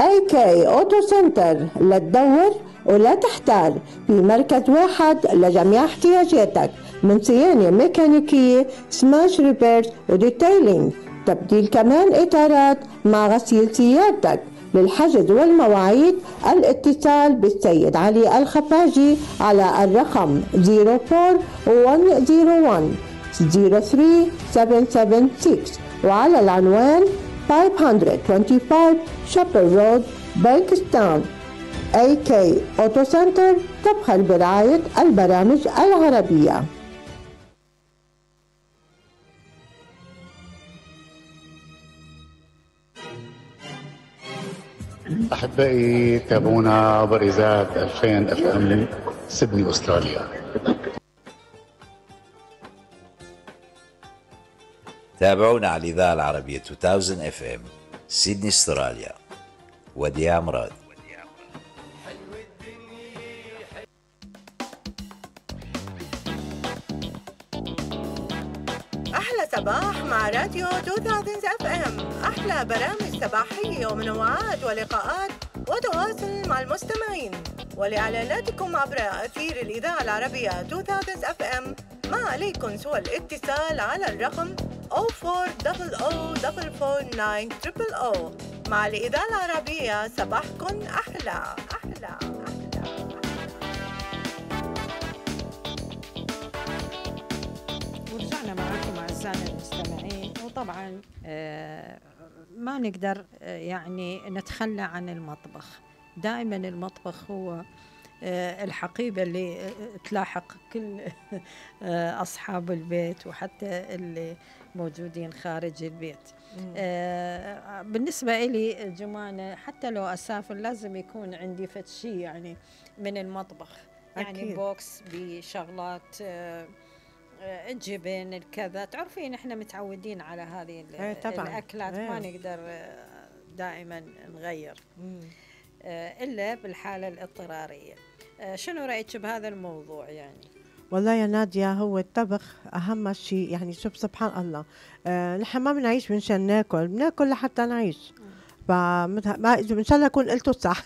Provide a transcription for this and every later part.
AK أوتو سنتر، لا تدور ولا تحتار، في مركز واحد لجميع احتياجاتك من صيانة ميكانيكية، سماش ريبيرز وديتيلينج، تبديل كمان إطارات مع غسيل سيارتك. للحجز والمواعيد الاتصال بالسيد علي الخفاجي على الرقم 04101 03776 وعلى العنوان 525 شابر رود، بانكستاون. AK أوتو سنتر تبخل برعاية البرامج العربية. أحبائي تابعونا عبر إذاعة 2000 FM سيدني أستراليا. تابعونا على الإذاعة العربية 2000 FM سيدني أستراليا. وديع مراد. أحلى صباح مع راديو 2000 FM، أحلى برامج صباحية ومنوعات ولقاءات وتواصل مع المستمعين. ولإعلاناتكم عبر أثير الإذاعة العربية 2000 FM ما عليكم سوى الاتصال على الرقم 0400449000. مع الإذاعة العربية صباحكم أحلى أحلى أحلى. ورجعنا معكم أعزائنا المستمعين. وطبعا ما نقدر يعني نتخلى عن المطبخ. دائما المطبخ هو الحقيبة اللي تلاحق كل أصحاب البيت وحتى اللي موجودين خارج البيت. بالنسبة إلي جمانة، حتى لو أسافر لازم يكون عندي فتشي يعني من المطبخ. يعني أكيد. بوكس بشغلات الجبن الكذا. تعرفين احنا متعودين على هذه الأكلات. ما نقدر دائما نغير إلا بالحالة الاضطرارية. شنو رأيك بهذا الموضوع يعني؟ والله يا نادية، هو الطبخ أهم شيء. يعني شوف سبحان الله، نحن ما بنعيش منشان ناكل، بناكل لحتى نعيش. فما إن شاء الله أكون قلته صح.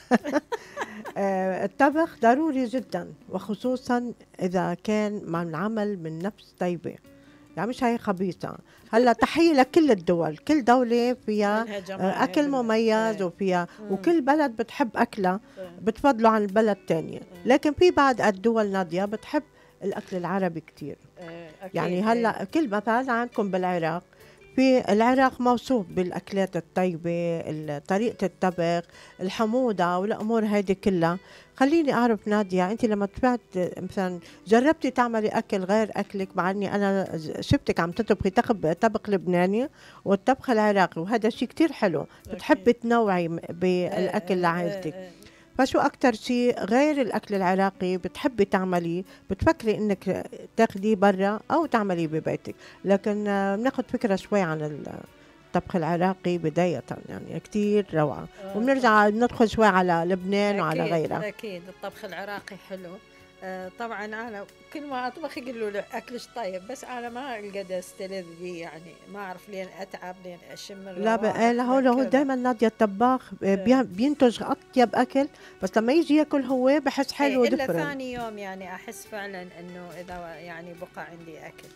الطبخ ضروري جدا، وخصوصا إذا كان مع العمل من نفس طيبة، يعني مش هي خبيثة. هلا تحية لكل الدول، كل دولة فيها أكل مميز وفيها وكل بلد بتحب أكلها بتفضله عن البلد الثانية. لكن في بعض الدول نادية بتحب الأكل العربي كتير. يعني هلا كل مثلا عندكم بالعراق، في العراق موصوف بالأكلات الطيبة، طريقة الطبخ، الحموضة والأمور هذه كلها. خليني أعرف نادية، أنت لما طلعت مثلا جربتي تعملي أكل غير أكلك، مع أني أنا شفتك عم تطبخي طبخ لبناني والطبخ العراقي، وهذا شيء كتير حلو. بتحبي تنوعي بالأكل لعائلتك. فشو أكتر شيء غير الأكل العراقي بتحبي تعمليه، بتفكري إنك تاخديه برا أو تعمليه ببيتك؟ لكن بناخد فكرة شوي عن الطبخ العراقي بداية، يعني كتير روعة. وبنرجع ندخل شوي على لبنان وعلى غيرها. أكيد الطبخ العراقي حلو. طبعا أنا كل ما أطبخ يقولوا له أكلش طيب، بس أنا ما ألقى استلذ به. يعني ما أعرف لين أتعب لين أشم الروائح. لا هو دائما نادية الطباخ بينتج أطيب أكل، بس لما يجي يأكل هو بحس حلو إلا دفرن. ثاني يوم يعني أحس فعلا إنه إذا يعني بقى عندي أكل.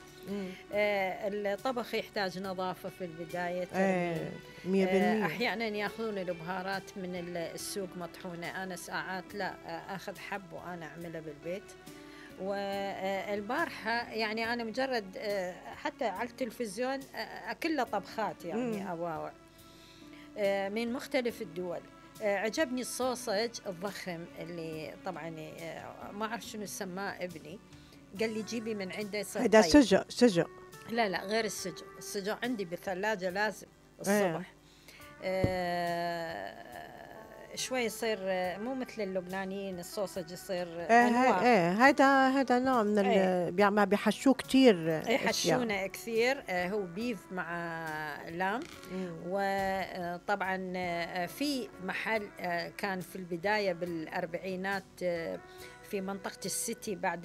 الطبخ يحتاج نظافة في البداية. 100%. أحيانا يأخذون البهارات من السوق مطحونة. أنا ساعات لا أخذ حب وأنا أعمله بالبيت. والبارحة يعني أنا مجرد حتى على التلفزيون كله طبخات يعني أواوع من مختلف الدول. عجبني الصوصج الضخم اللي طبعا ما أعرف شنو سماه ابني، قال لي جيبي من عنده. هذا سجق. لا غير السجق عندي بالثلاجة لازم الصبح. شوي يصير مو مثل اللبنانيين الصوصج يصير انواع. هذا نوع من ما بيحشوه كثير. يحشونه كثير. هو بيف مع لام. وطبعا في محل كان في البداية بالأربعينات في منطقة السيتي بعد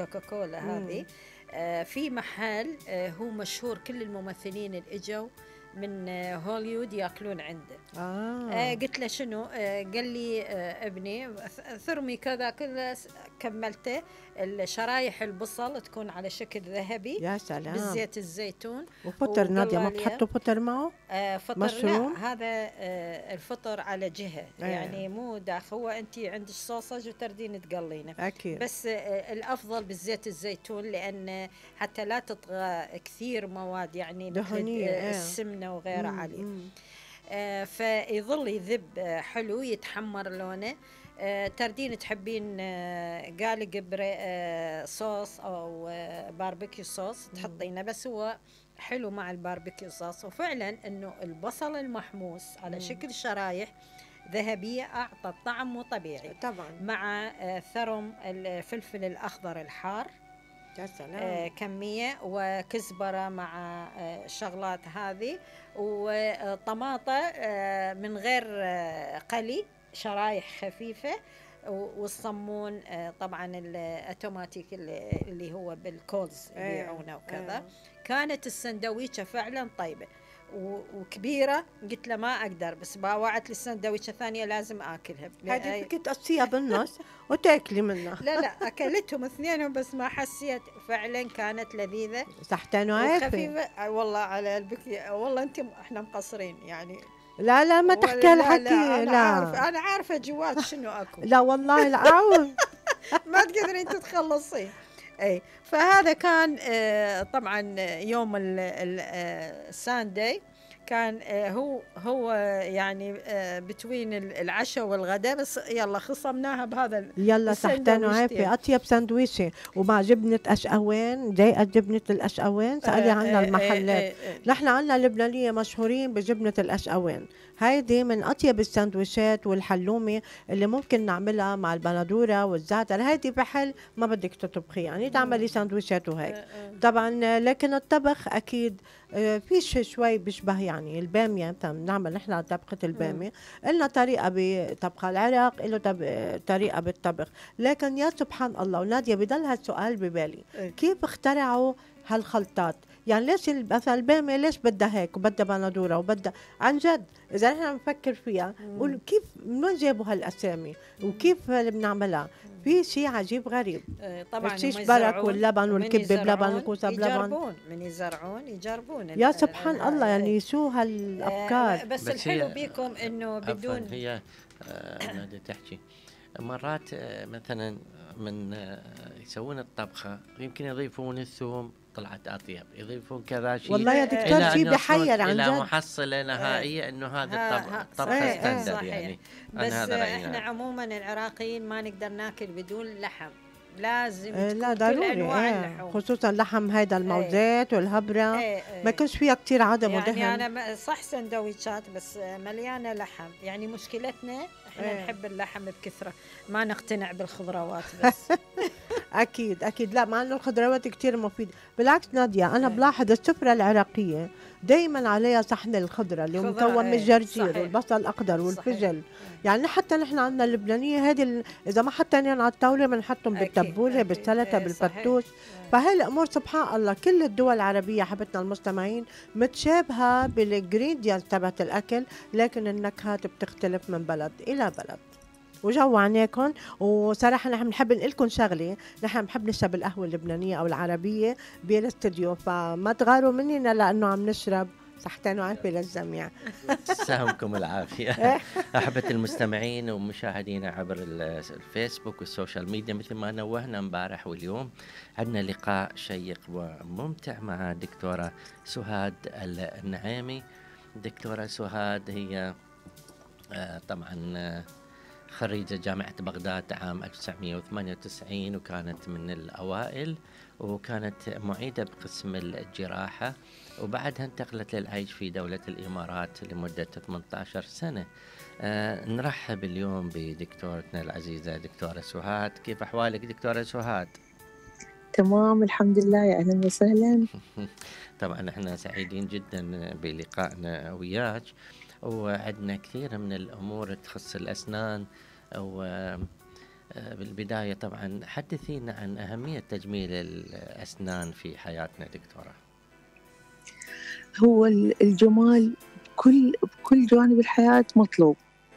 الكوكاكولا هذه. في محل هو مشهور، كل الممثلين اللي اجوا من هوليوود ياكلون عنده. قلت له شنو؟ قال لي ابني ثرمي كذا كله، كملته. الشرايح البصل تكون على شكل ذهبي، يا سلام، بالزيت الزيتون. وفطر نادية ما بتحطوا فطر معه؟ فطر مشروم؟ لا، هذا الفطر على جهة يعني مو داخل. هو أنت عندك صوصج وتردين تقلينه أكيد، بس الأفضل بالزيت الزيتون، لأن حتى لا تطغى كثير مواد يعني دهنية السمنة وغيرها عليه. فيظل يذب حلو، يتحمر لونه. تردين تحبين قالق صوص أو باربيكيو صوص تحطينه، بس هو حلو مع الباربيكيو صوص. وفعلا انه البصل المحموس على شكل شرايح ذهبية أعطى طعم مو طبيعي طبعا، مع ثرم الفلفل الأخضر الحار. يا سلام. كمية وكزبرة مع الشغلات هذه، وطماطة من غير قلي، شرايح خفيفة، والصمون طبعا الأوتوماتيك اللي هو بالكولز يبيعونه وكذا. كانت السندويشة فعلا طيبة وكبيرة. قلت له ما أقدر، بس باوعت لي السندويشة ثانية لازم آكلها. هذه فيك تقصيها بالنص وتاكلي منها. لا أكلتهم اثنينهم بس ما حسيت. فعلا كانت لذيذة صحتين وخفيفة. والله على قلبك، والله احنا مقصرين يعني. لا ما تحكي الحكي. لا أنا عارفة جوات شنو أكل. لا والله العون ما تقدرين تتخلصين. اي فهذا كان طبعا يوم الساندي كان هو يعني بتوين العشاء والغداء، بس يلا خصمناها بهذا. يلا صحتين وعافية. أطيب سندويشة ومع جبنة أشقوين، ضيقة جبنة الأشقوين. سألي عنا المحلات. نحن عنا لبنانية مشهورين بجبنة الأشقوين. هيدي من أطيب السندويشات والحلومة اللي ممكن نعملها مع البندورة والزعتر. هيدي بحل ما بدك تطبخي يعني تعملي سندويشات وهيك طبعا. لكن الطبخ أكيد فيش شوي بيشبه يعني البامية. بنعمل نحن طبخة البامية، إلنا طريقة بطبخ العراق، إله طريقة بالطبخ. لكن يا سبحان الله، ونادية بضل هالسؤال ببالي، كيف اخترعوا هالخلطات؟ يعني ليش مثلا البامية ليش بدها هيك وبدها بندورة وبدها عن جد؟ إذا نحن نفكر فيها نقول كيف من وين جابوا هالأسامي وكيف بنعملها؟ في شيء عجيب غريب. طبعا الشيش برك واللبن والكبة بلبن والكوسة بلبن. من يجربون يا سبحان الله، يعني شو هالأفكار. بس الحلو بيكم إنه بدون هي نادية تحكي مرات مثلا من يسوون الطبخة يمكن يضيفون الثوم طلعت أطيب، يضيفون كذا شيء. والله يا دكتور شيء بحير عن جد. إلى محصلة نهائية إنه هذا الطبخة ستاندر يعني. بس إحنا عموما العراقيين ما نقدر ناكل بدون لحم، لازم لا ضروري خصوصا لحم هيدا الموزات والهبرة ما يكونش فيها كتير عدم ودهن. يعني أنا صح سندويشات بس مليانة لحم. يعني مشكلتنا احنا نحب اللحم بكثرة، ما نقتنع بالخضروات بس. أكيد لا، مع إنه الخضروات كتير مفيدة. بالعكس نادية أنا بلاحظ السفرة العراقية دايما عليها صحن الخضرة اللي مكون من الجرجير والبصل الأخضر والفجل. يعني حتى نحن عندنا اللبنانية هذه إذا ما حطيناهم على الطاولة بنحطهم بالتبولة بالسلطة بالفتوش. فهي الأمور سبحان الله كل الدول العربية حبتنا المستمعين متشابهة بالإنجريدينتس تبعت الأكل، لكن النكهات بتختلف من بلد إلى بلد. وجوعناكم. وصراحة نحن بنحب نقلكم شغلة، نحن بنحب نشرب القهوة اللبنانية أو العربية بالاستديو، فما تغاروا مننا لأنه عم نشرب. صحتين وعافية للجميع. ساهمكم العافية. أحبة المستمعين ومشاهدينا عبر الفيسبوك والسوشيال ميديا، مثل ما نوهنا امبارح واليوم عندنا لقاء شيق وممتع مع دكتورة سهاد النعيمي. دكتورة سهاد هي طبعا خريجة جامعة بغداد عام 1998 وكانت من الأوائل، وكانت معيدة بقسم الجراحة، وبعدها انتقلت للعيش في دولة الإمارات لمدة 18 سنة. نرحب اليوم بدكتورتنا العزيزة دكتورة سهاد. كيف أحوالك دكتورة سهاد؟ تمام الحمد لله، يا أهلا وسهلا. طبعا احنا سعيدين جدا بلقائنا وياك، وعندنا كثير من الأمور تخص الأسنان. وبالبداية طبعا حدثينا عن أهمية تجميل الأسنان في حياتنا دكتورة. هو الجمال بكل جوانب الحياة مطلوب.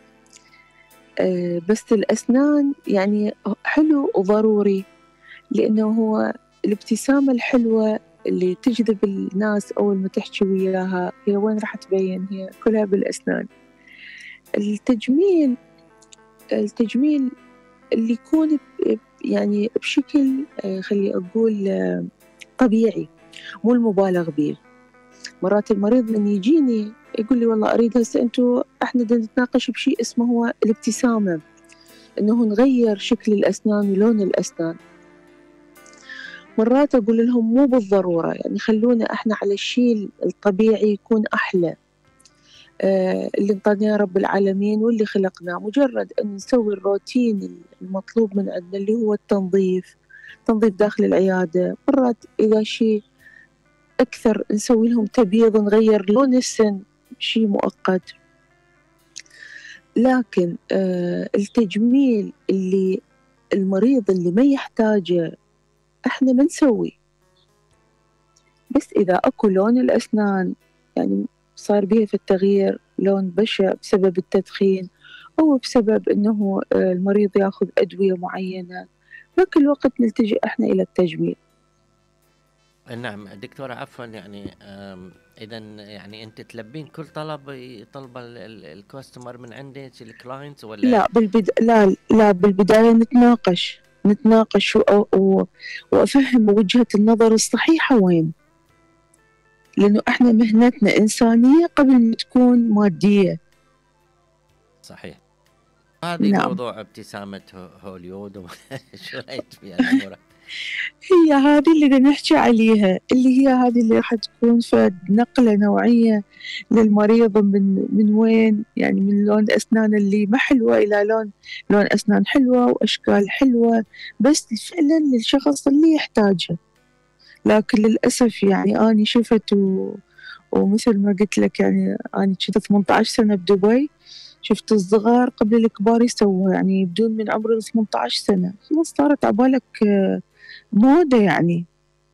بس الأسنان يعني حلو وضروري، لأنه هو الابتسامة الحلوة اللي تجذب الناس أول ما تحكي وياها هي وين راح تبين؟ هي كلها بالأسنان. التجميل اللي يكون يعني بشكل خلي أقول طبيعي، مو المبالغ به. مرات المريض من يجيني يقول لي والله أريد هسه إحنا نتناقش بشيء اسمه هو الابتسامة، إنه نغير شكل الأسنان ولون الأسنان. مرات أقول لهم مو بالضرورة، يعني خلونا إحنا على الشيء الطبيعي يكون أحلى، اللي انطاناه رب العالمين واللي خلقناه. مجرد أن نسوي الروتين المطلوب من عندنا اللي هو تنظيف داخل العيادة. مرات إذا شيء أكثر نسوي لهم تبييض، نغير لون السن، شيء مؤقت. لكن التجميل اللي المريض اللي ما يحتاجه احنا ما نسوي. بس إذا أكو لون الأسنان يعني صار بيه في التغيير لون بشع بسبب التدخين أو بسبب أنه المريض يأخذ أدوية معينة، بكل وقت نلتجئ احنا إلى التجميل. نعم دكتورة، عفوا يعني إذا يعني أنت تلبين كل طلب يطلبه الكاستمر من عندك الكلاينتس ولا؟ لا بالبداية نتناقش وأفهم وجهة النظر الصحيحة وين، لأنه إحنا مهنتنا إنسانية قبل ما تكون مادية. صحيح. هذه نعم. موضوع ابتسامة هوليود شو رأيت فيها الأمور؟ هي هذه اللي نحكي عليها، اللي هي هذه اللي راح تكون نقلة نوعية للمريض من وين، يعني من لون أسنان اللي ما حلوة إلى لون أسنان حلوة وأشكال حلوة، بس فعلا للشخص اللي يحتاجه. لكن للأسف يعني أنا شفت ومثل ما قلت لك يعني أنا كنت 18 سنة بدبي، شفت الصغار قبل الكبار يسووا، يعني بدون من عمر 18 سنة خلاص صارت عبالك موضة يعني.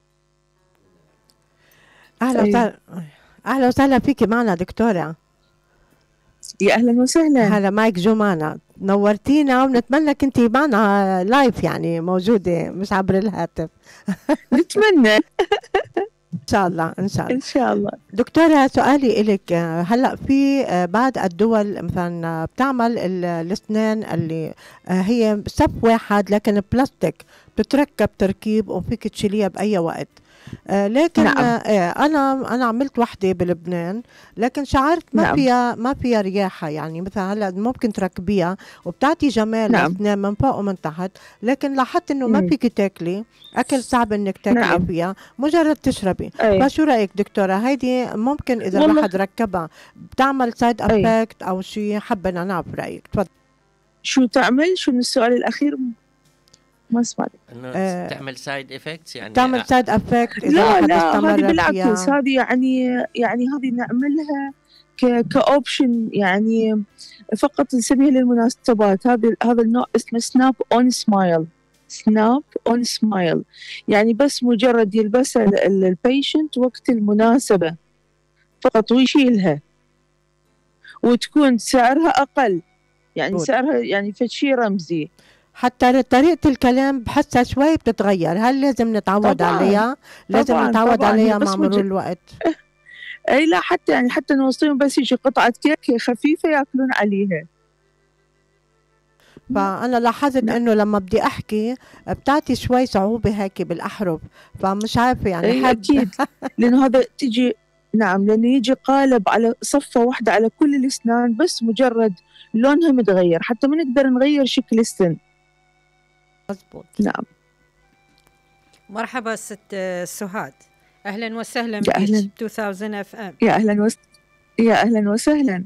أهلا وسهلا فيكي معنا دكتورة. يا أهلا وسهلا. هلا معك جمانة، نورتينا ونتمنى كنتي معنا لايف يعني موجودة مش عبر الهاتف. نتمنى إن شاء الله. دكتورة سؤالي إلك، هلأ في بعض الدول مثلا بتعمل الأسنان اللي هي صف واحد لكن بلاستيك، بتتركب تركيب وفيك تشيليها بأي وقت. لكن نعم. أنا عملت وحدة بلبنان، لكن شعرت ما فيها رياحة، يعني مثلا هلا ممكن تركبيها وبتعطي جمال للأسنان من فوق ومن تحت، لكن لاحظت إنه ما فيك تاكلي أكل، صعب إنك تاكلي فيها، مجرد تشربي. فشو رأيك دكتورة، هيدي ممكن إذا الواحد ركبها بتعمل سايد أفكت أو شيء؟ حابة نعرف رأيك. تفضل. شو تعمل؟ شو من السؤال الأخير؟ ما سمعت. انه تعمل سايد افكتس، يعني تعمل سايد افكت؟ لا هذه بالعكس، هذه يعني هذه نعملها كاوبشن، يعني فقط نسميها للمناسبات. هذا النوع اسمه سناب اون سمايل، يعني بس مجرد يلبسها البيشنت وقت المناسبة فقط ويشيلها، وتكون سعرها اقل، يعني سعرها يعني فشي رمزي. حتى طريقة الكلام بحسها شوي بتتغير، هل لازم نتعود عليها؟ لازم نتعود عليها مع مرور الوقت. اي لا، حتى نوصيهم بس يجي قطعة كيك خفيفة ياكلون عليها. فأنا لاحظت إنه لما بدي أحكي بتعطي شوي صعوبة هيك بالأحرف، فمش عارفة يعني أكيد لأنه هذا تجي لأنه يجي قالب على صفة واحدة على كل الأسنان، بس مجرد لونها متغير حتى ما نقدر نغير شكل السن. مزبوط. نعم. مرحبا ست سهاد، أهلا وسهلا بك 2000 FM. يا أهلا وسهلا.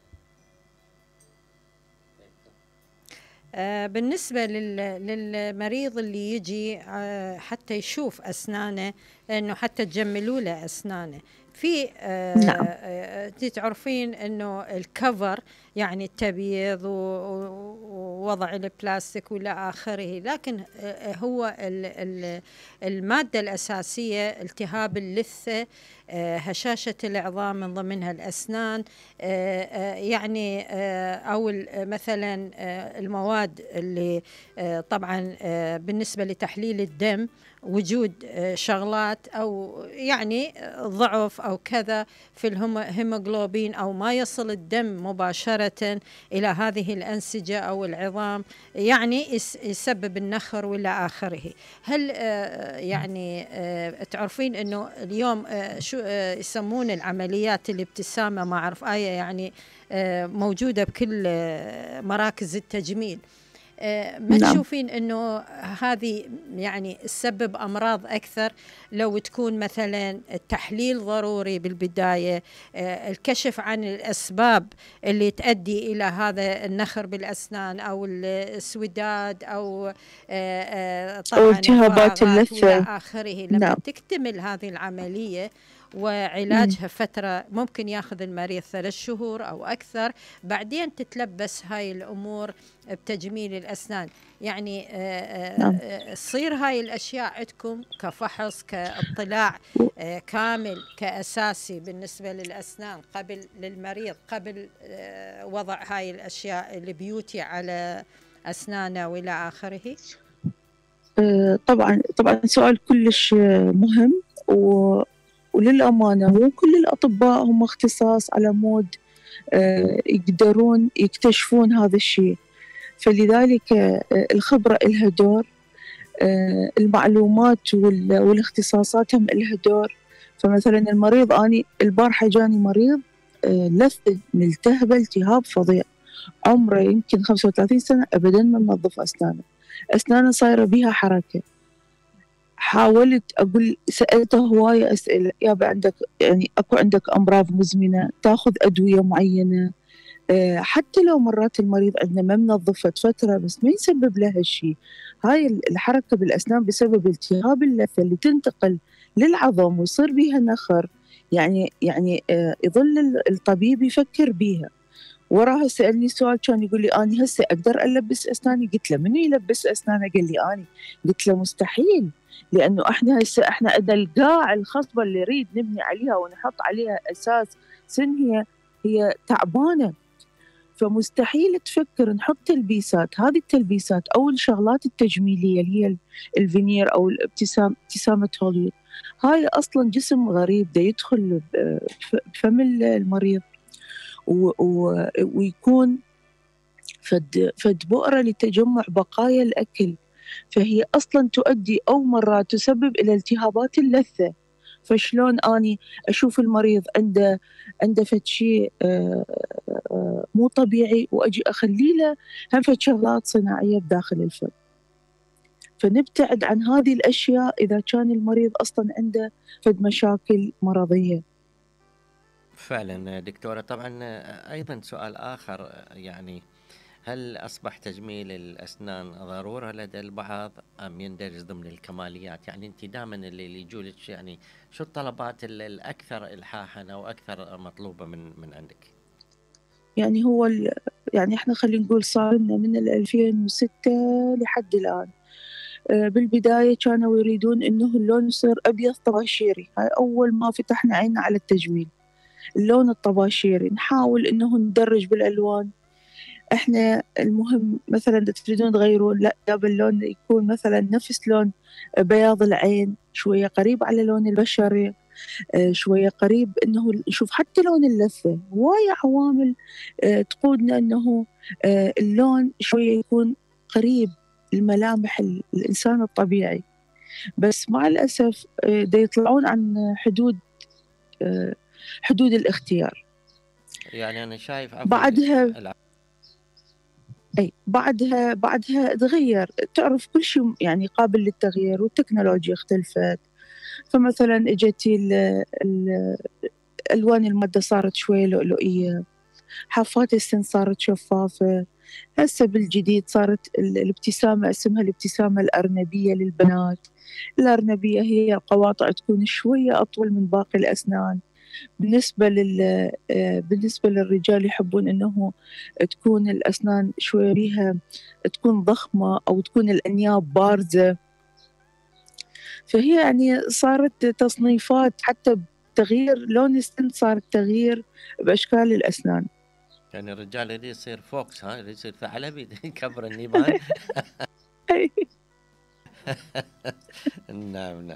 بالنسبة للمريض اللي يجي حتى يشوف أسنانه، إنه حتى تجملوا له أسنانه، في نعم. تعرفين انه الكفر يعني التبييض ووضع البلاستيك والى اخره، لكن هو الماده الاساسيه التهاب اللثه، هشاشه العظام من ضمنها الاسنان، يعني او مثلا المواد اللي طبعا بالنسبه لتحليل الدم وجود شغلات أو يعني ضعف أو كذا في الهيموغلوبين أو ما يصل الدم مباشرة إلى هذه الأنسجة أو العظام، يعني يسبب النخر وإلى آخره. هل يعني تعرفين أنه اليوم شو يسمون العمليات الابتسامة، ما أعرف آية يعني موجودة بكل مراكز التجميل، ما تشوفين أنه هذه يعني تسبب أمراض أكثر لو تكون مثلا التحليل ضروري بالبداية، الكشف عن الأسباب اللي تؤدي إلى هذا النخر بالأسنان أو السوداد أو طبعا التهابات اللثة وإلى آخره، لما تكتمل هذه العملية وعلاجها فترة ممكن ياخذ المريض 3 شهور أو أكثر، بعدين تتلبس هاي الأمور بتجميل الأسنان، يعني تصير هاي الأشياء عندكم كفحص كاطلاع كامل كأساسي بالنسبة للأسنان قبل للمريض قبل وضع هاي الأشياء البيوتي على أسنانه وإلى آخره. طبعا سؤال كلش مهم، وللأمانة مو كل الأطباء هم اختصاص على مود يقدرون يكتشفون هذا الشيء، فلذلك الخبرة إلها دور، المعلومات والاختصاصات هم إلها دور. فمثلا المريض، أني البارحة جاني مريض لثة ملتهبة التهاب فظيع، عمره يمكن 35 سنة، أبدا ما منظف أسنانه صايرة بها حركة. حاولت أقول، سألته هواية أسئلة، يابا عندك يعني أكو عندك أمراض مزمنة تأخذ أدوية معينة؟ حتى لو مرات المريض عندنا ما منظفت فترة بس ما يسبب له هالشيء. هاي الحركة بالأسنان بسبب التهاب اللثة اللي تنتقل للعظم ويصير بيها نخر، يعني يظل الطبيب يفكر بيها. وراها سألني سؤال، كان يقول لي أنا هسه أقدر ألبس أسناني؟ قلت له من يلبس أسنانه؟ قال لي أنا. قلت له مستحيل، لأنه إحنا عندنا القاع الخصبة اللي نريد نبني عليها ونحط عليها أساس سن هي تعبانة، فمستحيل تفكر نحط تلبيسات. هذه التلبيسات أو الشغلات التجميلية اللي هي الفينير أو ابتسامة هوليوود، هاي أصلا جسم غريب دا يدخل بفم المريض ويكون فد بؤرة لتجمع بقايا الأكل، فهي أصلا تؤدي أو مرات تسبب إلى التهابات اللثة. فشلون أني أشوف المريض عنده فد شيء مو طبيعي وأجي أخلي له هم فد شغلات صناعية بداخل الفم؟ فنبتعد عن هذه الأشياء إذا كان المريض أصلا عنده فد مشاكل مرضية. فعلا دكتورة. طبعا أيضا سؤال آخر، يعني هل أصبح تجميل الأسنان ضرورة لدى البعض أم يندرج ضمن الكماليات؟ يعني أنت دائما اللي يجولك، يعني شو الطلبات الأكثر إلحاحا أو أكثر مطلوبة من عندك؟ يعني هو يعني إحنا خلينا نقول صار لنا من 2006 لحد الآن. بالبداية كانوا يريدون إنه اللون يصير أبيض طباشيري، هاي أول ما فتحنا عيننا على التجميل، اللون الطباشيري. نحاول إنه ندرج بالألوان. إحنا المهم مثلا تريدون تغيرون، لا يابا اللون يكون مثلا نفس لون بياض العين، شوية قريب على لون البشرة، شوية قريب إنه نشوف حتى لون اللثة. هواية عوامل تقودنا إنه اللون شوية يكون قريب الملامح الإنسان الطبيعي، بس مع الأسف دا يطلعون عن حدود الاختيار. يعني أنا شايف بعدها تغير، تعرف كل شيء يعني قابل للتغيير والتكنولوجيا اختلفت. فمثلا اجت الألوان المادة صارت شوية لؤلؤية، حافات السن صارت شفافة. هسه بالجديد صارت الابتسامة اسمها الابتسامة الأرنبية للبنات. الأرنبية هي القواطع تكون شوية أطول من باقي الأسنان، بالنسبة للرجال يحبون إنه تكون الأسنان شوية بيها تكون ضخمة أو تكون الأنياب بارزة. فهي يعني صارت تصنيفات، حتى بتغيير لون السن صار تغيير بأشكال الأسنان. يعني الرجال يريد يصير فوكس، يريد يصير ثعلب يكبر النيبان. نعم.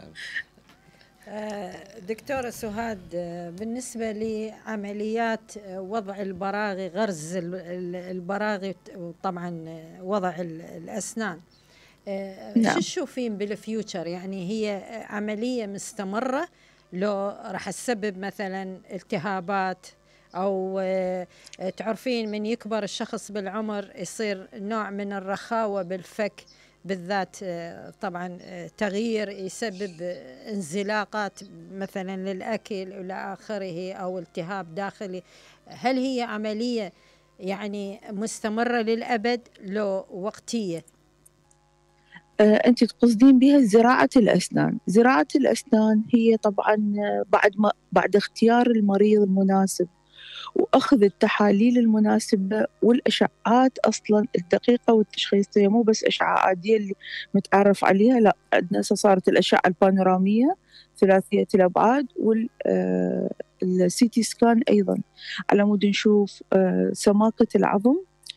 دكتورة سهاد، بالنسبة لعمليات وضع البراغي، غرز البراغي وطبعا وضع الأسنان، شو تشوفين بالفيوتشر؟ يعني هي عملية مستمرة لو راح تسبب مثلا التهابات، أو تعرفين من يكبر الشخص بالعمر يصير نوع من الرخاوة بالفك بالذات، طبعا تغيير يسبب انزلاقات مثلا للأكل إلى آخره، أو التهاب داخلي. هل هي عملية يعني مستمرة للأبد لو وقتية؟ أنت تقصدين بها زراعة الأسنان. زراعة الأسنان هي طبعا بعد اختيار المريض المناسب وأخذ التحاليل المناسبة والأشعات أصلا الدقيقة والتشخيصية، مو بس أشعاعات دي اللي متعرف عليها، لا، عندنا صارت الأشعة البانورامية ثلاثية الأبعاد والسي تي سكان أيضا، على مود نشوف سماكة العظم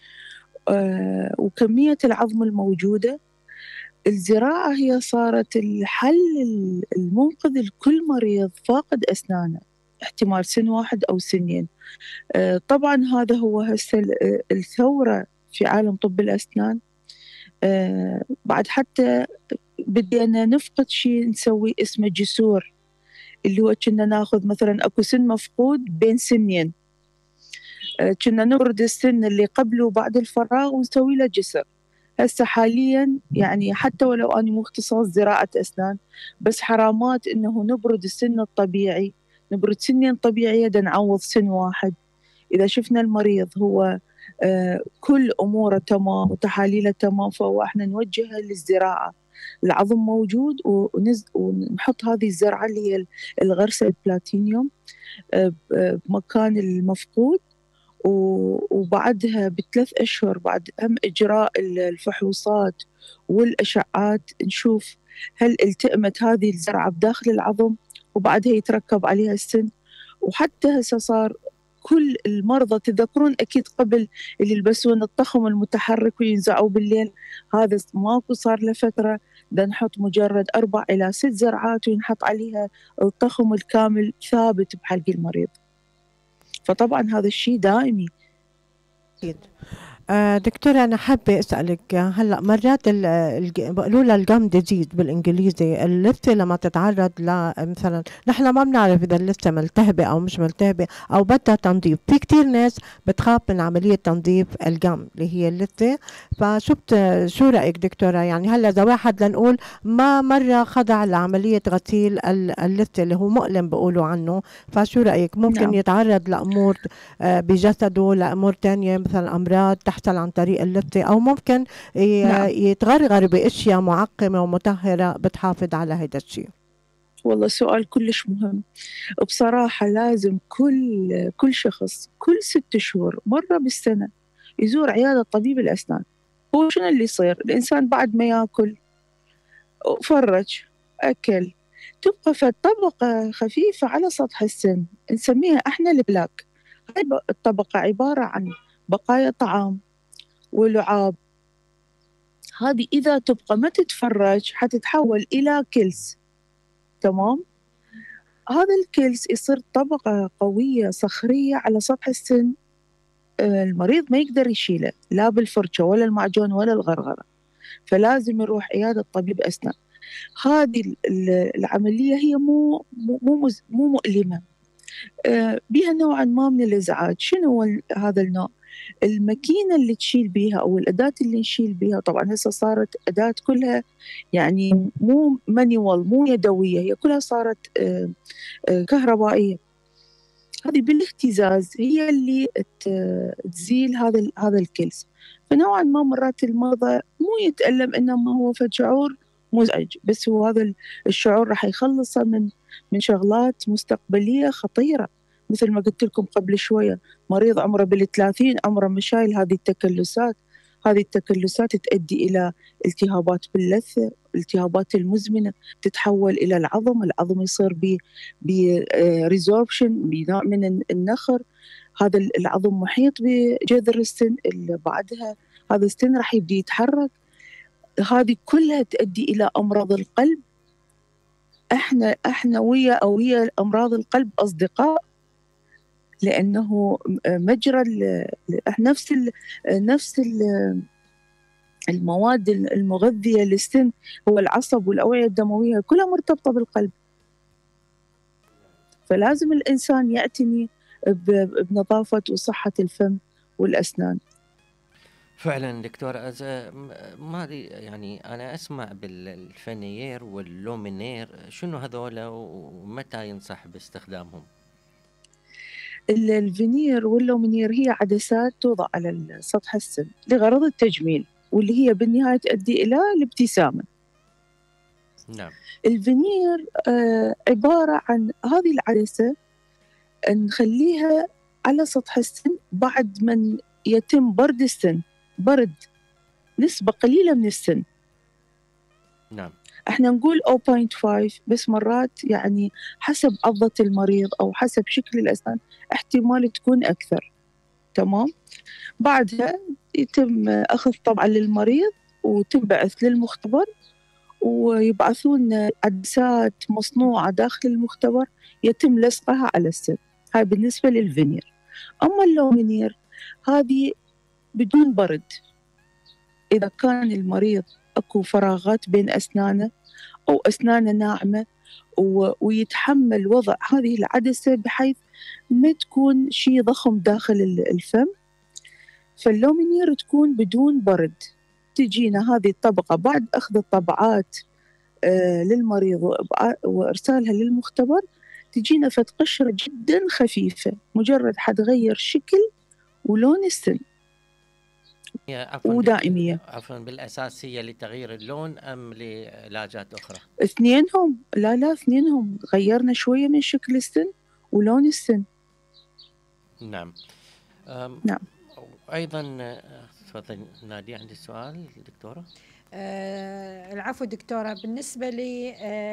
وكمية العظم الموجودة. الزراعة هي صارت الحل المنقذ لكل مريض فاقد أسنانه، احتمال سن واحد أو سنين. طبعا هذا هو هسه الثورة في عالم طب الأسنان. بعد حتى بدينا نفقد شيء نسوي اسمه جسور، اللي هو كنا ناخذ مثلا أكو سن مفقود بين سنين، كنا نبرد السن اللي قبله وبعد الفراغ ونسوي له جسر. هسه حاليا يعني حتى ولو أنا مو اختصاص زراعة أسنان، بس حرامات إنه نبرد السن الطبيعي، نبرد سنين طبيعية دا نعوض سن واحد. إذا شفنا المريض هو كل أموره تمام وتحاليله تمام، فهو احنا نوجهه للزراعة. العظم موجود ونحط هذه الزرعة اللي هي الغرسة البلاتينيوم بمكان المفقود، وبعدها ب3 أشهر بعد إجراء الفحوصات والأشعات نشوف هل التئمت هذه الزرعة بداخل العظم، وبعدها يتركب عليها السن. وحتى هسه صار كل المرضى، تذكرون أكيد قبل اللي يلبسون الطخم المتحرك وينزعوا بالليل، هذا ماكو، صار له فترة دا نحط مجرد 4 إلى 6 زرعات وينحط عليها الطخم الكامل ثابت بحلق المريض. فطبعا هذا الشيء دائمي. دكتورة أنا حابة أسألك، هلأ مرات بقولوا لها الجام ديزيز بالإنجليزي، اللثة لما تتعرض مثلا نحن ما بنعرف إذا اللثة ملتهبة أو مش ملتهبة أو بدها تنظيف. في كتير ناس بتخاف من عملية تنظيف الجام اللي هي اللثة، شو رأيك دكتورة؟ يعني هلأ إذا واحد لنقول ما مرة خضع لعملية غسيل اللثة اللي هو مؤلم بقولوا عنه، فشو رأيك؟ ممكن يتعرض لأمور بجسده، لأمور تانية مثلا أمراض تحصل عن طريق اللثة، أو ممكن يتغرغر بأشياء معقمة ومطهرة بتحافظ على هذا الشيء؟ والله سؤال كلش مهم. بصراحة لازم كل شخص كل 6 شهور مرة بالسنة يزور عيادة طبيب الأسنان. هو شنو اللي يصير؟ الإنسان بعد ما يأكل فرج أكل تبقى طبقة خفيفة على سطح السن نسميها احنا البلاك. هاي الطبقة عبارة عن بقايا طعام ولعاب. هذه إذا تبقى ما تتفرج حتتحول إلى كلس. تمام؟ هذا الكلس يصير طبقة قوية صخرية على سطح السن، المريض ما يقدر يشيله لا بالفرشة ولا المعجون ولا الغرغرة، فلازم يروح عيادة طبيب أسنان. هذه العملية هي مو مؤلمة، بها نوعا ما من الإزعاج. شنو هذا النوع؟ الماكينة اللي تشيل بيها أو الأداة اللي نشيل بيها، طبعا هسه صارت أداة كلها يعني مو مانيوال، مو يدوية، هي كلها صارت كهربائية. هذه بالاهتزاز هي اللي تزيل هذا الكلس. فنوعا ما مرات المرضى مو يتألم، إنما هو فد شعور مزعج، بس هو هذا الشعور راح يخلصه من شغلات مستقبلية خطيرة. مثل ما قلت لكم قبل شوية، مريض عمره بال30 عمره مشايل هذه التكلسات. هذه التكلسات تؤدي إلى التهابات باللثة، التهابات المزمنة تتحول إلى العظم يصير بريزوربشن، بنوع من النخر. هذا العظم محيط بجذر السن، اللي بعدها هذا السن راح يبدي يتحرك. هذه كلها تؤدي إلى أمراض القلب. احنا ويا أمراض القلب أصدقاء، لأنه مجرى نفس المواد المغذية للسن هو العصب والأوعية الدموية كلها مرتبطة بالقلب. فلازم الإنسان يعتني بنظافة وصحة الفم والأسنان. فعلا دكتور، ما يعني أنا أسمع بالفينير واللومينير، شنو هذولا ومتى ينصح باستخدامهم؟ الفينير واللومينير هي عدسات توضع على سطح السن لغرض التجميل، واللي هي بالنهاية تؤدي إلى الابتسامة. نعم. الفينير عبارة عن هذه العدسة نخليها على سطح السن بعد من يتم برد السن، برد نسبة قليلة من السن. نعم. احنا نقول 0.5، بس مرات يعني حسب عضة المريض أو حسب شكل الأسنان احتمال تكون أكثر. تمام. بعدها يتم أخذ طبعا للمريض وتنبعث للمختبر، ويبعثون عدسات مصنوعة داخل المختبر يتم لصقها على السن. هاي بالنسبة للفينير. أما اللومينير هذه بدون برد. إذا كان المريض أكو فراغات بين أسنانه أو أسنانه ناعمة ويتحمل وضع هذه العدسة بحيث ما تكون شيء ضخم داخل الفم، فاللومينير تكون بدون برد. تجينا هذه الطبقة بعد أخذ الطبعات للمريض وإرسالها للمختبر، تجينا قشرة جدا خفيفة مجرد حتغير شكل ولون السن ودائمية. عفوا، بالأساس هي لتغيير اللون أم لعلاجات أخرى؟ اثنينهم. لا اثنينهم، غيرنا شوية من شكل السن ولون السن. نعم. نعم. أيضا تفضل نادية، عندي سؤال دكتورة. العفو دكتورة، بالنسبة لي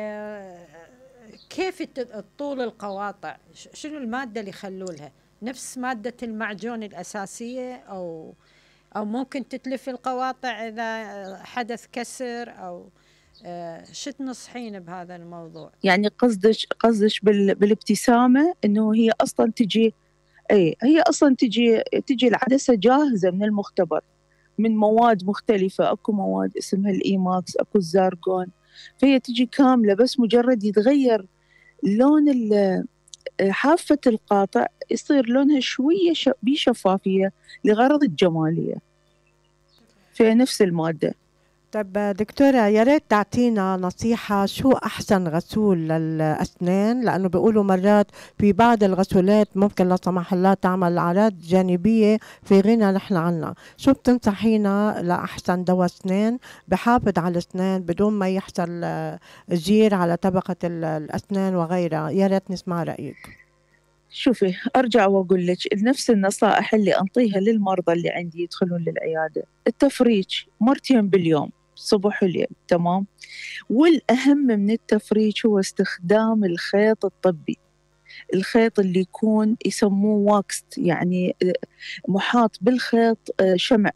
كيف طول القواطع؟ شنو المادة اللي يخلولها؟ نفس مادة المعجون الأساسية أو ممكن تتلف القواطع إذا حدث كسر أو شو تنصحين بهذا الموضوع؟ يعني قصدش بالابتسامة إنه هي أصلا تجي، هي أصلا تجي العدسة جاهزة من المختبر من مواد مختلفة. أكو مواد اسمها الإيماكس، أكو الزارجون، فهي تجي كاملة، بس مجرد يتغير لون حافة القاطع يصير لونها شوية بشفافية لغرض الجمالية في نفس المادة. طب دكتورة، يا ريت تعطينا نصيحة شو أحسن غسول للأسنان، لأنه بيقولوا مرات في بعض الغسولات ممكن لا سمح الله تعمل أعراض جانبية في غنى نحن عنها. شو بتنصحينا لأحسن دواء أسنان بحافظ على الأسنان بدون ما يحصل جير على طبقة الأسنان وغيرها؟ يا ريت نسمع رأيك. شوفي، أرجع وأقول لك نفس النصائح اللي أنطيها للمرضى اللي عندي يدخلون للعيادة. التفريج مرتين باليوم، صبح وليل. تمام. والأهم من التفريج هو استخدام الخيط الطبي، الخيط اللي يكون يسموه واكست، يعني محاط بالخيط شمع.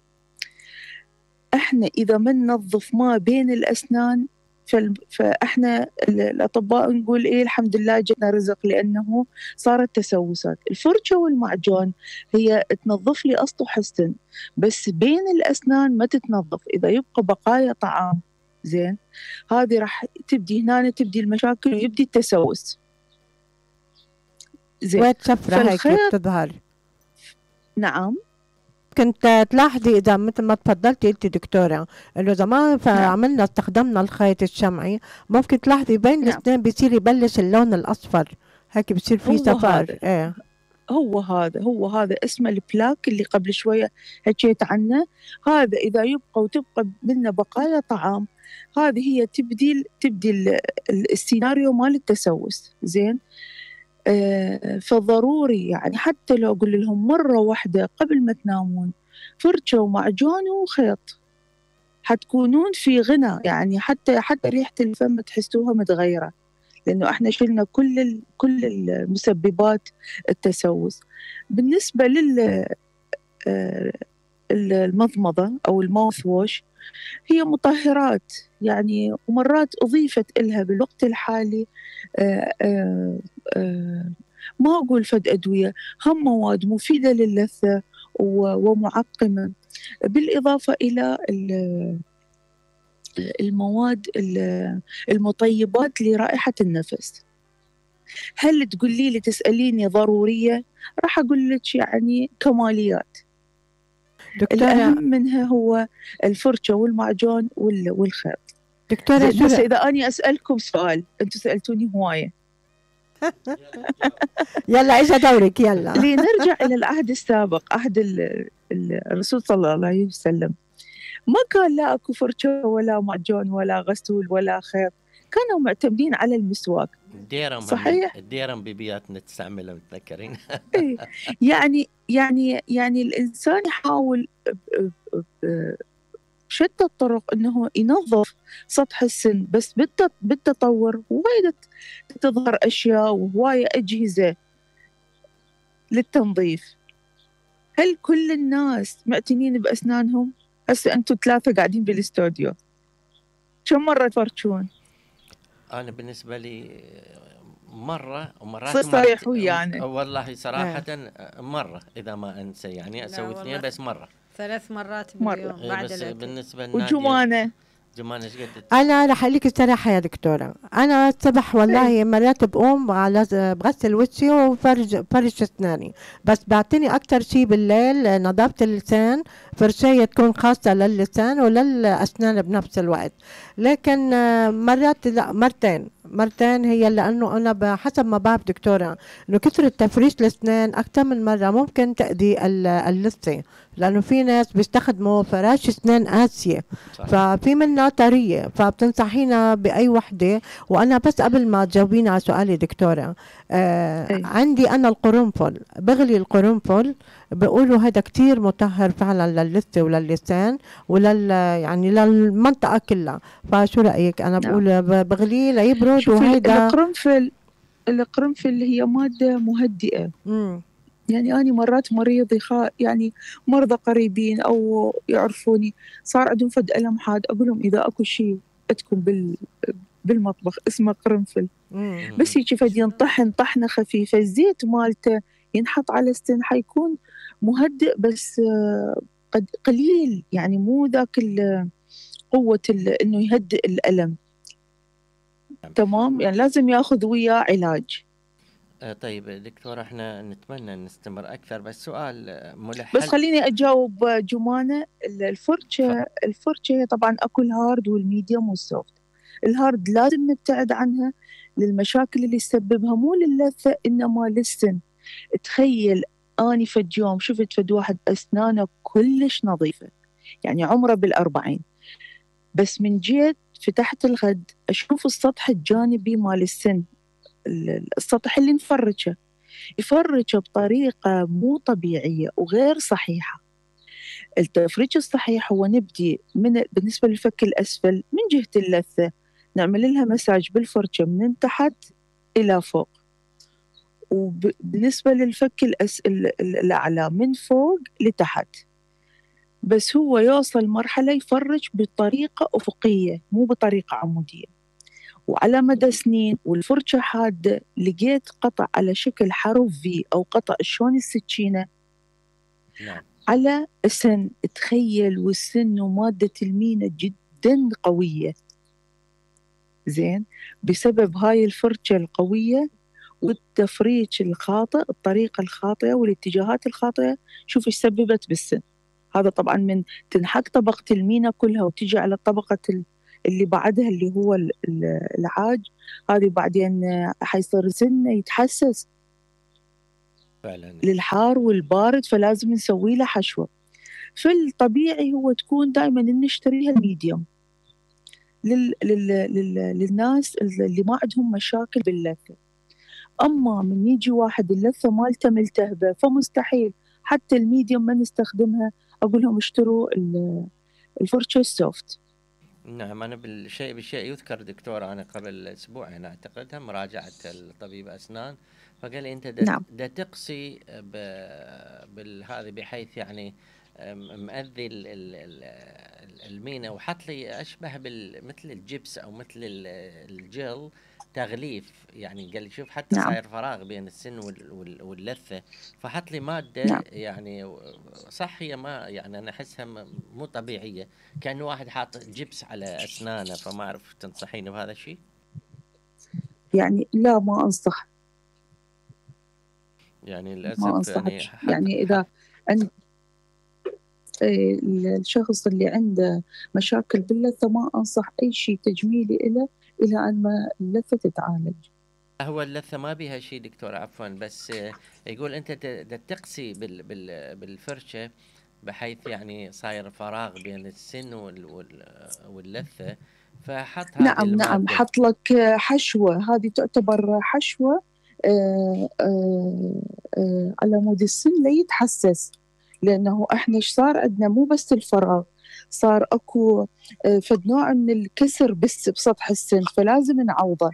احنا إذا ما ننظف ما بين الأسنان فاحنا الأطباء نقول الحمد لله جتنا رزق، لأنه صارت تسوسات. الفرشة والمعجون هي تنظف لي أسطح السن، بس بين الأسنان ما تتنظف. إذا يبقى بقايا طعام زين، هذه راح تبدي المشاكل ويبدي التسوس. زين. وين سفرة هيك بتظهر؟ نعم. كنت تلاحظي إذا مثل ما تفضلتي قلتي دكتورة إنه زمان فعملنا استخدمنا الخيط الشمعي، ممكن تلاحظي بين الأسنان بيصير يبلش اللون الأصفر، هيك بيصير في صفار. هو هذا اسمه البلاك اللي قبل شوية حكيت عنه. هذا إذا يبقى وتبقى منه بقايا طعام هذه هي تبدي السيناريو مال التسوس. زين. فضروري يعني حتى لو أقول لهم مرة واحدة قبل ما تنامون فرشة ومعجون وخيط، حتكونون في غنى. يعني حتى ريحة الفم تحسوها متغيرة، لأنه احنا شلنا كل المسببات التسوس. بالنسبة المضمضة أو الماوث ووش، هي مطهرات يعني، ومرات أضيفت إلها بالوقت الحالي ما أقول فد أدوية، هم مواد مفيدة للثة ومعقمة، بالإضافة إلى المواد المطيبات لرائحة النفس. هل تقولي لي تسأليني ضرورية؟ راح أقول لك يعني كماليات. الأهم منها هو الفرشة والمعجون والخيط. دكتورة بس إذا أنا أسألكم سؤال، أنتم سألتوني هواية. يلا إيش دورك؟ يلا لنرجع إلى العهد السابق، عهد الرسول صلى الله عليه وسلم. ما كان لا أكو فرشة ولا معجون ولا غسول ولا خيط، كانوا معتمدين على المسواك. الديرم. صحيح. الديرم ببياتنا تستعملها، متذكرين؟ يعني الإنسان يحاول بشتى الطرق أنه ينظف سطح السن، بس بالتطور وايد تظهر أشياء وهواية أجهزة للتنظيف. هل كل الناس معتنين بأسنانهم؟ هسه أنتوا 3 قاعدين بالاستوديو، كم مرة تفرشون؟ أنا بالنسبة لي مرة ومرات صحيح يعني. والله صراحة مرة إذا ما أنسى، يعني أسوي 2 بس مرة 3 مرات باليوم بعد بس بالنسبة وجمانة أنا رح أقول لك الصراحة يا دكتورة، أنا الصبح والله مرات بقوم بغسل وجهي وفرش أسناني، بس بعتني أكتر شيء بالليل نظافة اللسان، فرشاية تكون خاصة للسان وللأسنان بنفس الوقت. لكن مرات لا، مرتين هي، لأنه أنا حسب ما بعرف دكتورة إنه كثرة تفريش الأسنان أكثر من مرة ممكن تأذي اللثة، لأنه في ناس بيستخدموا فراش أسنان قاسية، ففي منها طرية، فبتنصحينا بأي وحدة. وأنا بس قبل ما تجاوبينا على سؤالي دكتورة، عندي أنا القرنفل، بغلي القرنفل، بيقولوا هذا كتير مطهر فعلا للثة وللسان يعني للمنطقة كلها. فشو رأيك؟ أنا بقول بغليه ليبرد. وهيدا القرنفل هي مادة مهدئة. يعني أنا مرات مريض يعني مرضى قريبين أو يعرفوني صار عندهم فد ألم حاد، أقول لهم إذا أكو شيء عندكم بالمطبخ اسمه قرنفل، بس هيك فد ينطحن طحنة خفيفة، الزيت مالته ينحط على السن حيكون مهدئ، بس قد قليل، يعني مو ذاك قوة إنه يهدئ الألم. تمام، يعني لازم ياخذ وياه علاج. طيب دكتور، احنا نتمنى نستمر اكثر، بس سؤال ملح. بس خليني اجاوب جمانة. الفرشة هي طبعا اكو الهارد والميديوم والسوفت. الهارد لازم نبتعد عنها للمشاكل اللي تسببها، مو للثة انما للسن. تخيل اني فد يوم شفت فد واحد اسنانه كلش نظيفة، يعني عمره بال40، بس من جيت فتحت الغد اشوف السطح الجانبي مال السن، السطح اللي يفرشه بطريقة مو طبيعية وغير صحيحة. التفريج الصحيح هو نبدي بالنسبة للفك الأسفل من جهة اللثة، نعمل لها مساج بالفرشة من تحت إلى فوق، وبالنسبة للفك الأعلى من فوق لتحت. بس هو يوصل مرحلة يفرج بطريقة أفقية مو بطريقة عمودية. وعلى مدى سنين والفرشة حادة لقيت قطع على شكل حرف في أو قطع شلون السكينة على السن. تخيل، والسن ومادة المينا جدا قوية. زين، بسبب هاي الفرشة القوية والتفريج الخاطئ، الطريقة الخاطئة والاتجاهات الخاطئة، شوف ايش سببت بالسن. هذا طبعا من تنحك طبقة المينا كلها وتجي على طبقة اللي بعدها اللي هو العاج، هذه بعدين حيصير سنه يتحسس فعلا للحار والبارد، فلازم نسوي له حشوة. فالطبيعي هو تكون دائما نشتريها الميديوم. للناس اللي ما عندهم مشاكل باللثة. أما من يجي واحد اللثة مالته ملتهبة فمستحيل حتى الميديوم ما نستخدمها، أقول لهم اشتروا الفرشة السوفت. نعم، أنا بالشيء يذكر دكتور، أنا قبل أسبوعين أعتقدها مراجعة الطبيب أسنان، فقال لي أنت دا تقصي بالهذه بحيث يعني مأذي المينا، وحط لي أشبه مثل الجبس أو مثل الجل تغليف، يعني قال لي شوف حتى صاير فراغ بين السن واللثة، فحط لي مادة يعني صح هي ما يعني أنا أحسها مو طبيعية، كأنه واحد حاط جبس على أسنانه، فما أعرف تنصحيني بهذا الشيء؟ يعني لا، ما أنصح، يعني للأسف ما أنصح. يعني إذا الشخص اللي عنده مشاكل باللثة ما أنصح أي شيء تجميلي إلى أن ما اللثة تتعالج. هو اللثة ما بيها شيء دكتور، عفوا، بس يقول أنت تقسي بالفرشة بحيث يعني صاير فراغ بين السن واللثة، فحط هذه المادة. نعم، حط لك حشوة، هذه تعتبر حشوة على مود السن ليتحسس، لأنه إحنا إيش صار عندنا مو بس الفراغ، صار أكو فد نوع من الكسر بس بسطح السن، فلازم نعوضه.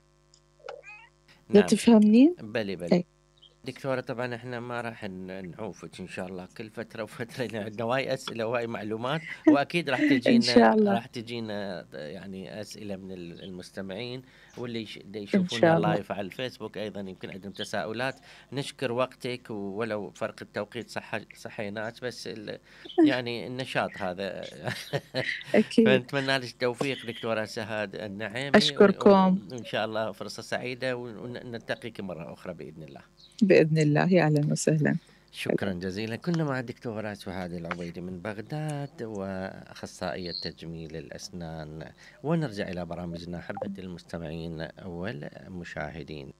نعم. تفهمني؟ بلي دكتورة، طبعا احنا ما راح نعوفك ان شاء الله، كل فترة وفترة عندنا واي اسئلة واي معلومات، واكيد راح تجينا يعني اسئلة من المستمعين واللي يشوفونا لايف على الفيسبوك ايضا يمكن عندهم تساؤلات. نشكر وقتك، ولو فرق التوقيت صحيناك، بس يعني النشاط هذا اكيد. فنتمنى لك التوفيق دكتورة سهاد النعيمي، اشكركم، وان شاء الله فرصة سعيدة ونلتقيك مرة اخرى باذن الله. بإذن الله، يا أهلا وسهلا. شكرا جزيلا. كنا مع الدكتورة سهاد العبيدي من بغداد، وأخصائية تجميل الأسنان. ونرجع إلى برامجنا أحبة المستمعين والمشاهدين.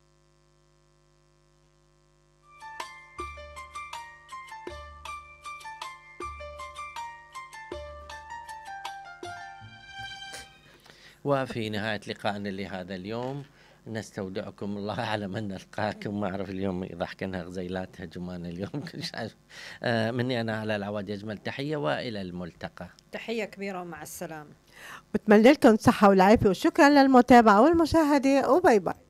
وفي نهاية لقائنا لهذا اليوم نستودعكم الله على من نلقاكم. ما أعرف اليوم يضحك أنها غزيلات هجمان اليوم كل شيء. مني أنا على العواد يجمل تحية، وإلى الملتقى. تحية كبيرة ومع السلامة. بتمنى لكم صحة والعافية، وشكرا للمتابعة والمشاهدة، وباي باي.